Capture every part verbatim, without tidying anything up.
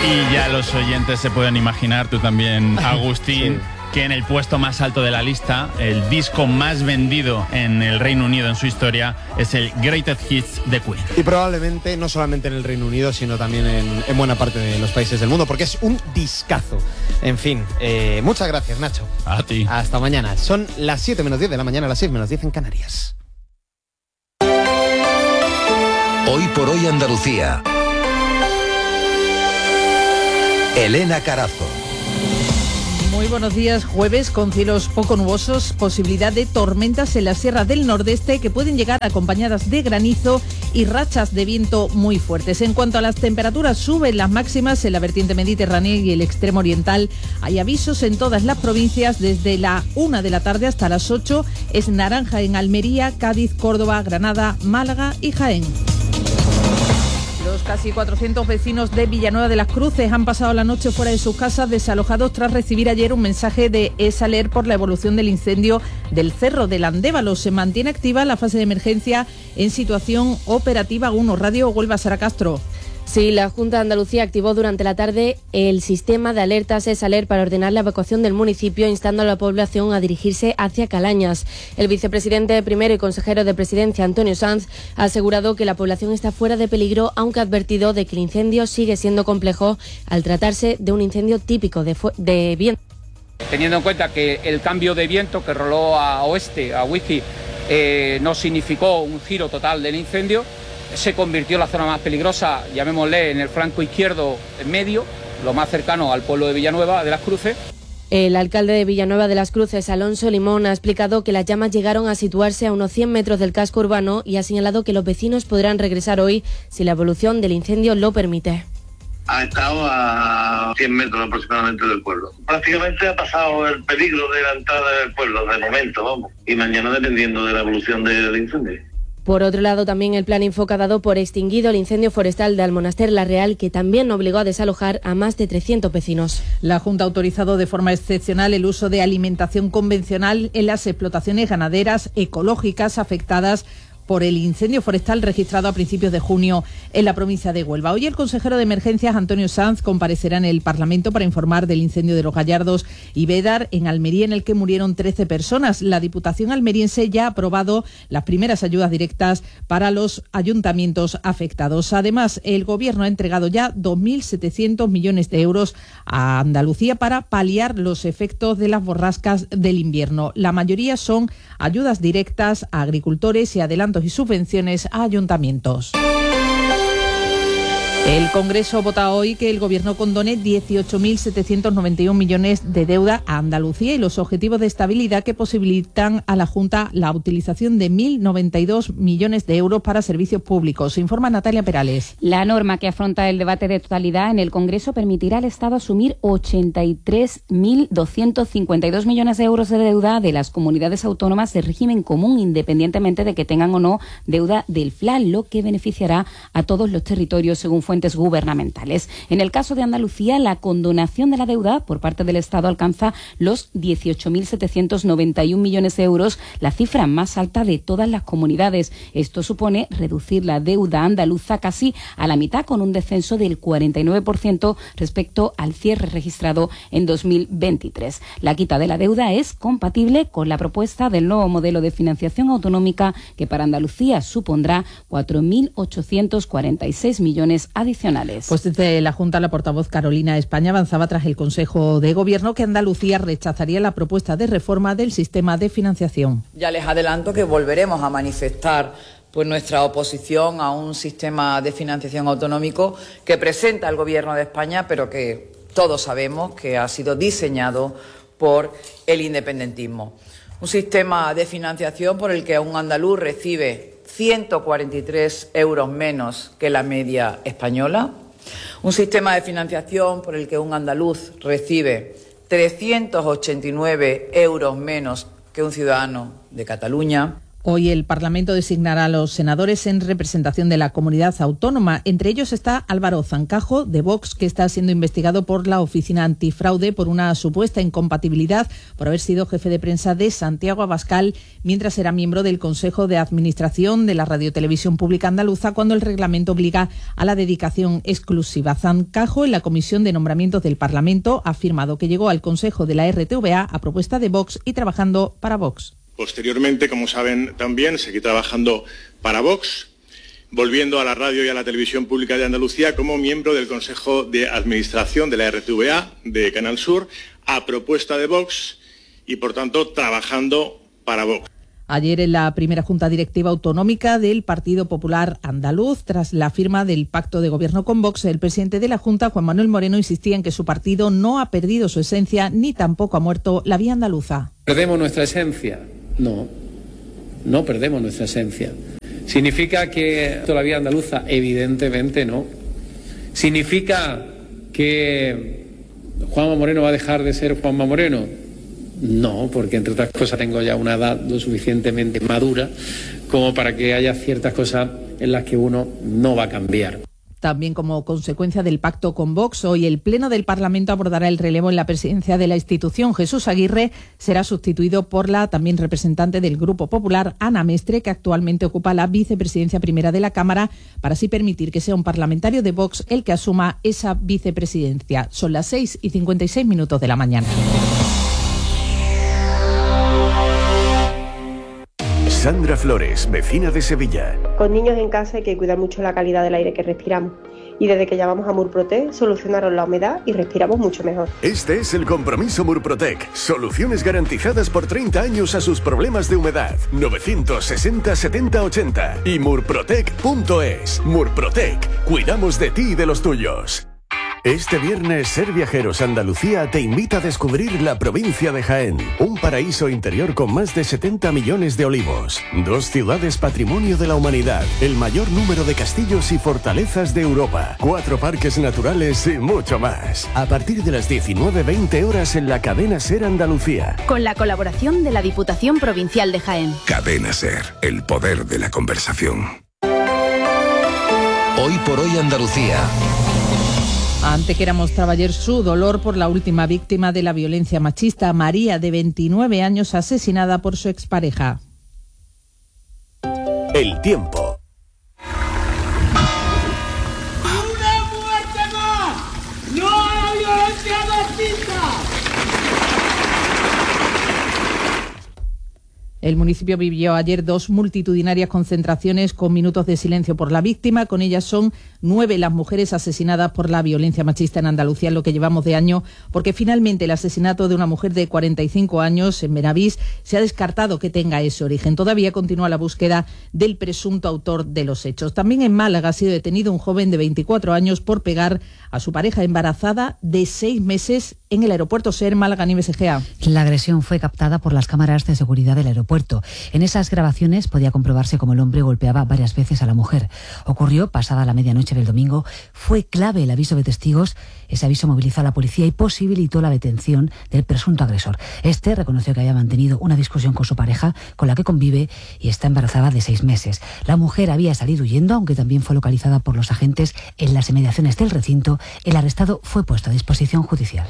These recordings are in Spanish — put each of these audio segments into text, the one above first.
Y ya los oyentes se pueden imaginar, tú también, Agustín, sí, que en el puesto más alto de la lista, el disco más vendido en el Reino Unido en su historia, es el Greatest Hits de Queen. Y probablemente no solamente en el Reino Unido, sino también en, en buena parte de los países del mundo, porque es un discazo. En fin, eh, muchas gracias, Nacho. A ti. Hasta mañana. Son las siete menos diez de la mañana, las seis menos diez en Canarias. Hoy por hoy Andalucía. Elena Carazo. Muy buenos días. Jueves con cielos poco nubosos, posibilidad de tormentas en la Sierra del Nordeste que pueden llegar acompañadas de granizo y rachas de viento muy fuertes. En cuanto a las temperaturas, suben las máximas en la vertiente mediterránea y el extremo oriental. Hay avisos en todas las provincias desde la una de la tarde hasta las ocho. Es naranja en Almería, Cádiz, Córdoba, Granada, Málaga y Jaén. Los casi cuatrocientos vecinos de Villanueva de las Cruces han pasado la noche fuera de sus casas desalojados tras recibir ayer un mensaje de ESALER por la evolución del incendio del Cerro del Andévalo. Se mantiene activa la fase de emergencia en situación operativa. uno Radio Huelva, Sara Castro. Sí, la Junta de Andalucía activó durante la tarde el sistema de alertas ESALER para ordenar la evacuación del municipio, instando a la población a dirigirse hacia Calañas. El vicepresidente primero y consejero de Presidencia, Antonio Sanz, ha asegurado que la población está fuera de peligro, aunque ha advertido de que el incendio sigue siendo complejo al tratarse de un incendio típico de, de viento. Teniendo en cuenta que el cambio de viento que roló a oeste, a Whisky, eh, no significó un giro total del incendio, se convirtió la zona más peligrosa, llamémosle, en el flanco izquierdo medio, lo más cercano al pueblo de Villanueva de las Cruces. El alcalde de Villanueva de las Cruces, Alonso Limón, ha explicado que las llamas llegaron a situarse a unos cien metros del casco urbano y ha señalado que los vecinos podrán regresar hoy si la evolución del incendio lo permite. Ha estado a cien metros aproximadamente del pueblo. Prácticamente ha pasado el peligro de la entrada del pueblo, de momento, vamos. Y mañana dependiendo de la evolución del incendio. Por otro lado, también el plan Infoca ha dado por extinguido el incendio forestal de Almonaster La Real, que también obligó a desalojar a más de trescientos vecinos. La Junta ha autorizado de forma excepcional el uso de alimentación convencional en las explotaciones ganaderas ecológicas afectadas por el incendio forestal registrado a principios de junio en la provincia de Huelva. Hoy el consejero de Emergencias, Antonio Sanz, comparecerá en el Parlamento para informar del incendio de Los Gallardos y Bédar, en Almería, en el que murieron trece personas. La Diputación almeriense ya ha aprobado las primeras ayudas directas para los ayuntamientos afectados. Además, el Gobierno ha entregado ya dos mil setecientos millones de euros a Andalucía para paliar los efectos de las borrascas del invierno. La mayoría son ayudas directas a agricultores y adelantos y subvenciones a ayuntamientos. El Congreso vota hoy que el Gobierno condone dieciocho mil setecientos noventa y uno millones de deuda a Andalucía y los objetivos de estabilidad que posibilitan a la Junta la utilización de mil noventa y dos millones de euros para servicios públicos. Informa Natalia Perales. La norma que afronta el debate de totalidad en el Congreso permitirá al Estado asumir ochenta y tres mil doscientos cincuenta y dos millones de euros de deuda de las comunidades autónomas de régimen común, independientemente de que tengan o no deuda del F L A, lo que beneficiará a todos los territorios según fuentes gubernamentales. En el caso de Andalucía, la condonación de la deuda por parte del Estado alcanza los dieciocho mil setecientos noventa y uno millones de euros, la cifra más alta de todas las comunidades. Esto supone reducir la deuda andaluza casi a la mitad, con un descenso del cuarenta y nueve por ciento respecto al cierre registrado en dos mil veintitrés. La quita de la deuda es compatible con la propuesta del nuevo modelo de financiación autonómica, que para Andalucía supondrá cuatro mil ochocientos cuarenta y seis millones adicionales. Pues desde la Junta, la portavoz Carolina España avanzaba tras el Consejo de Gobierno que Andalucía rechazaría la propuesta de reforma del sistema de financiación. Ya les adelanto que volveremos a manifestar pues nuestra oposición a un sistema de financiación autonómico que presenta el Gobierno de España, pero que todos sabemos que ha sido diseñado por el independentismo. Un sistema de financiación por el que un andaluz recibe ciento cuarenta y tres euros menos que la media española. Un sistema de financiación por el que un andaluz recibe trescientos ochenta y nueve euros menos que un ciudadano de Cataluña. Hoy el Parlamento designará a los senadores en representación de la comunidad autónoma. Entre ellos está Álvaro Zancajo, de Vox, que está siendo investigado por la Oficina Antifraude por una supuesta incompatibilidad por haber sido jefe de prensa de Santiago Abascal mientras era miembro del Consejo de Administración de la Radiotelevisión Pública Andaluza, cuando el reglamento obliga a la dedicación exclusiva. Zancajo, en la Comisión de Nombramientos del Parlamento, ha afirmado que llegó al Consejo de la R T V A a propuesta de Vox y trabajando para Vox. Posteriormente, como saben también, seguí trabajando para Vox, volviendo a la radio y a la televisión pública de Andalucía como miembro del Consejo de Administración de la R T V A de Canal Sur, a propuesta de Vox y, por tanto, trabajando para Vox. Ayer, en la primera Junta Directiva Autonómica del Partido Popular Andaluz, tras la firma del pacto de gobierno con Vox, el presidente de la Junta, Juan Manuel Moreno, insistía en que su partido no ha perdido su esencia ni tampoco ha muerto la vía andaluza. ¿Perdemos nuestra esencia? No, no perdemos nuestra esencia. ¿Significa que la vía andaluza? Evidentemente no. ¿Significa que Juanma Moreno va a dejar de ser Juanma Moreno? No, porque entre otras cosas tengo ya una edad lo suficientemente madura como para que haya ciertas cosas en las que uno no va a cambiar. También como consecuencia del pacto con Vox, hoy el Pleno del Parlamento abordará el relevo en la presidencia de la institución. Jesús Aguirre será sustituido por la también representante del Grupo Popular, Ana Mestre, que actualmente ocupa la vicepresidencia primera de la Cámara, para así permitir que sea un parlamentario de Vox el que asuma esa vicepresidencia. Son las seis y cincuenta y seis minutos de la mañana. Sandra Flores, vecina de Sevilla. Con niños en casa hay que cuidar mucho la calidad del aire que respiramos. Y desde que llamamos a Murprotec solucionaron la humedad y respiramos mucho mejor. Este es el compromiso Murprotec. Soluciones garantizadas por treinta años a sus problemas de humedad. novecientos sesenta setenta ochenta y murprotec punto es. Murprotec. Cuidamos de ti y de los tuyos. Este viernes, Ser Viajeros Andalucía te invita a descubrir la provincia de Jaén, un paraíso interior con más de setenta millones de olivos, dos ciudades patrimonio de la humanidad, el mayor número de castillos y fortalezas de Europa, cuatro parques naturales y mucho más. A partir de las diecinueve veinte horas en la cadena Ser Andalucía. Con la colaboración de la Diputación Provincial de Jaén. Cadena Ser, el poder de la conversación. Hoy por hoy Andalucía. Antequera mostraba ayer su dolor por la última víctima de la violencia machista, María, de veintinueve años, asesinada por su expareja. El tiempo. ¡Una muerte más! ¡No a la violencia machista! El municipio vivió ayer dos multitudinarias concentraciones con minutos de silencio por la víctima. Con ellas son nueve las mujeres asesinadas por la violencia machista en Andalucía en lo que llevamos de año, porque finalmente el asesinato de una mujer de cuarenta y cinco años en Benavís se ha descartado que tenga ese origen. Todavía continúa la búsqueda del presunto autor de los hechos. También en Málaga ha sido detenido un joven de veinticuatro años por pegar a su pareja embarazada de seis meses en el aeropuerto Ser Málaga-Nimes Egea. La agresión fue captada por las cámaras de seguridad del aeropuerto. En esas grabaciones podía comprobarse cómo el hombre golpeaba varias veces a la mujer. Ocurrió pasada la medianoche del domingo. Fue clave el aviso de testigos. Ese aviso movilizó a la policía y posibilitó la detención del presunto agresor. Este reconoció que había mantenido una discusión con su pareja, con la que convive, y está embarazada de seis meses. La mujer había salido huyendo, aunque también fue localizada por los agentes en las inmediaciones del recinto. El arrestado fue puesto a disposición judicial.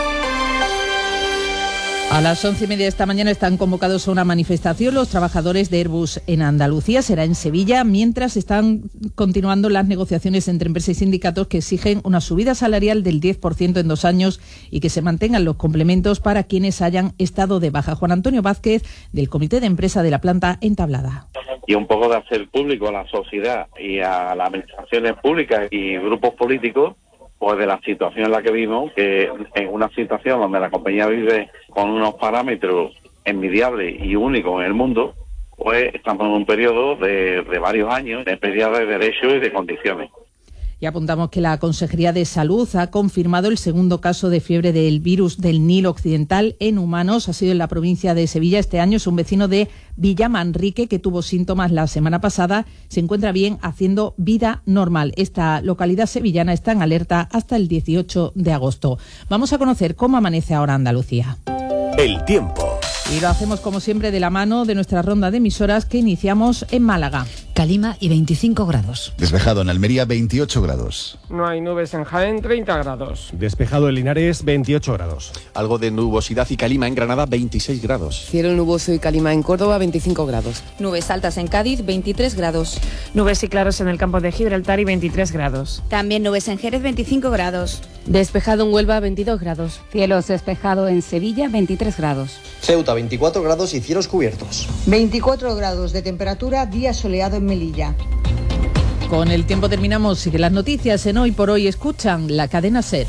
A las once y media de esta mañana están convocados a una manifestación los trabajadores de Airbus en Andalucía. Será en Sevilla, mientras están continuando las negociaciones entre empresas y sindicatos que exigen una subida salarial del diez por ciento en dos años y que se mantengan los complementos para quienes hayan estado de baja. Juan Antonio Vázquez, del Comité de Empresa de la planta entablada. Y un poco de hacer público a la sociedad y a las administraciones públicas y grupos políticos, pues de la situación en la que vivimos, que en una situación donde la compañía vive con unos parámetros envidiables y únicos en el mundo, pues estamos en un periodo de, de varios años de pérdida de derechos y de condiciones. Y apuntamos que la Consejería de Salud ha confirmado el segundo caso de fiebre del virus del Nilo Occidental en humanos. Ha sido en la provincia de Sevilla. Este año es un vecino de Villamanrique que tuvo síntomas la semana pasada. Se encuentra bien, haciendo vida normal. Esta localidad sevillana está en alerta hasta el dieciocho de agosto. Vamos a conocer cómo amanece ahora Andalucía. El tiempo. Y lo hacemos como siempre de la mano de nuestra ronda de emisoras que iniciamos en Málaga. Calima y veinticinco grados. Despejado en Almería, veintiocho grados. No hay nubes en Jaén, treinta grados. Despejado en Linares, veintiocho grados. Algo de nubosidad y calima en Granada, veintiséis grados. Cielo nuboso y calima en Córdoba, veinticinco grados. Nubes altas en Cádiz, veintitrés grados. Nubes y claros en el campo de Gibraltar y veintitrés grados. También nubes en Jerez, veinticinco grados. Despejado en Huelva, veintidós grados. Cielos despejado en Sevilla, veintitrés grados. Ceuta, veinticuatro grados y cielos cubiertos. veinticuatro grados de temperatura, día soleado en Melilla. Con el tiempo terminamos y las noticias en Hoy por Hoy escuchan la cadena SER.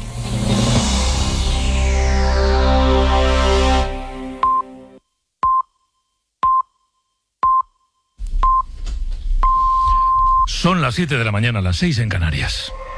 Son las siete de la mañana, las seis en Canarias.